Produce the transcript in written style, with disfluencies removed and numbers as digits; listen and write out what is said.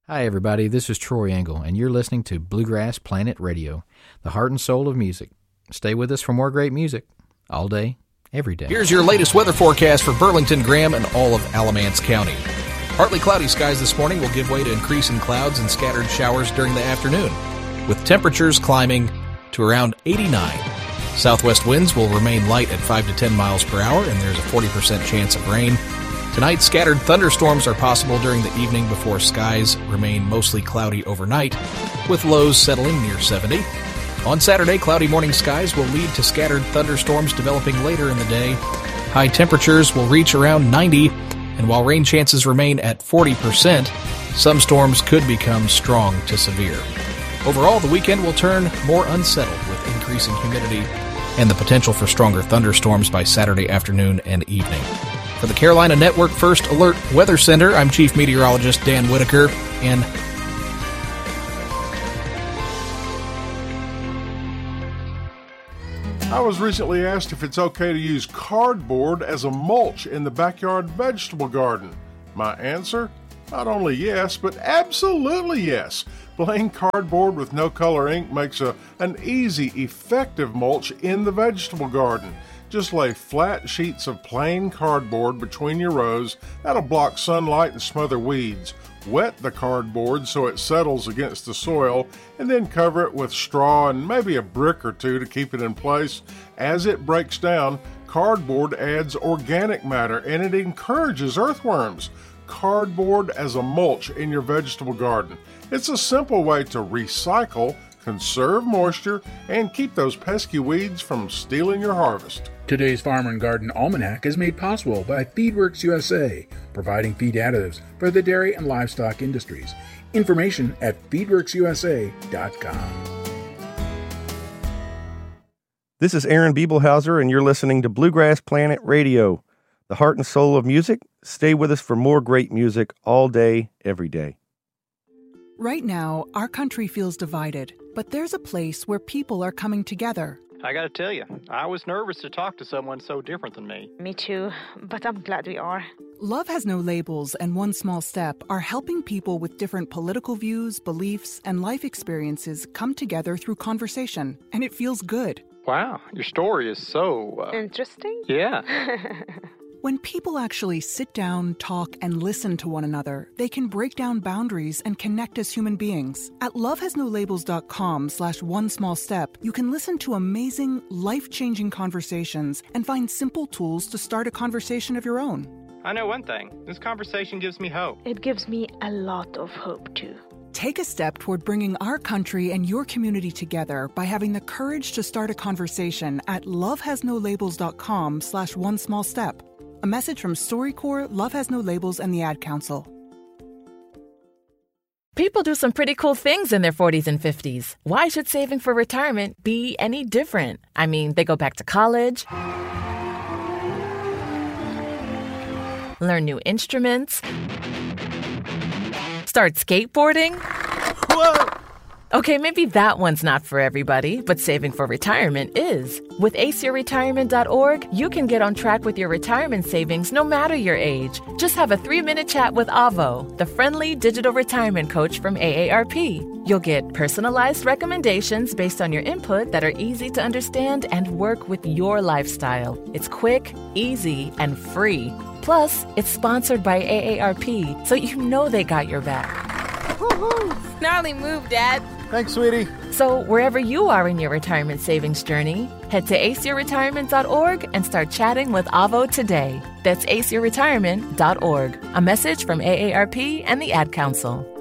Hi, everybody. This is Troy Engel, and you're listening to Bluegrass Planet Radio, the heart and soul of music. Stay with us for more great music, all day, every day. Here's your latest weather forecast for Burlington, Graham, and all of Alamance County. Partly cloudy skies this morning will give way to increasing clouds and scattered showers during the afternoon, with temperatures climbing to around 89. Southwest winds will remain light at 5 to 10 miles per hour, and there's a 40% chance of rain. Tonight, scattered thunderstorms are possible during the evening before skies remain mostly cloudy overnight, with lows settling near 70. On Saturday, cloudy morning skies will lead to scattered thunderstorms developing later in the day. High temperatures will reach around 90, and while rain chances remain at 40%, some storms could become strong to severe. Overall, the weekend will turn more unsettled with increasing humidity and the potential for stronger thunderstorms by Saturday afternoon and evening. For the Carolina Network First Alert Weather Center, I'm Chief Meteorologist Dan Whitaker, and I was recently asked if it's okay to use cardboard as a mulch in the backyard vegetable garden. My answer? Not only yes, but absolutely yes. Plain cardboard with no color ink makes an easy, effective mulch in the vegetable garden. Just lay flat sheets of plain cardboard between your rows. That'll block sunlight and smother weeds. Wet the cardboard so it settles against the soil, and then cover it with straw and maybe a brick or two to keep it in place. As it breaks down, cardboard adds organic matter and it encourages earthworms. Cardboard as a mulch in your vegetable garden. It's a simple way to recycle, conserve moisture, and keep those pesky weeds from stealing your harvest. Today's Farm and Garden Almanac is made possible by FeedWorks USA, providing feed additives for the dairy and livestock industries. Information at feedworksusa.com. This is Aaron Biebelhauser, and you're listening to Bluegrass Planet Radio, the heart and soul of music. Stay with us for more great music all day, every day. Right now, our country feels divided, but there's a place where people are coming together. I gotta tell you, I was nervous to talk to someone so different than me. Me too, but I'm glad we are. Love Has No Labels and One Small Step are helping people with different political views, beliefs, and life experiences come together through conversation, and it feels good. Wow, your story is so... Interesting? Yeah. When people actually sit down, talk, and listen to one another, they can break down boundaries and connect as human beings. At lovehasnolabels.com/onesmallstep, you can listen to amazing, life-changing conversations and find simple tools to start a conversation of your own. I know one thing. This conversation gives me hope. It gives me a lot of hope, too. Take a step toward bringing our country and your community together by having the courage to start a conversation at lovehasnolabels.com/onesmallstep. A message from StoryCorps, Love Has No Labels, and the Ad Council. People do some pretty cool things in their 40s and 50s. Why should saving for retirement be any different? I mean, they go back to college, learn new instruments, start skateboarding. Whoa! Okay, maybe that one's not for everybody, but saving for retirement is. With aceyourretirement.org, you can get on track with your retirement savings no matter your age. Just have a 3-minute chat with Avo, the friendly digital retirement coach from AARP. You'll get personalized recommendations based on your input that are easy to understand and work with your lifestyle. It's quick, easy, and free. Plus, it's sponsored by AARP, so you know they got your back. Woohoo! Gnarly move, Dad. Thanks, sweetie. So wherever you are in your retirement savings journey, head to aceyourretirement.org and start chatting with Avo today. That's aceyourretirement.org. A message from AARP and the Ad Council.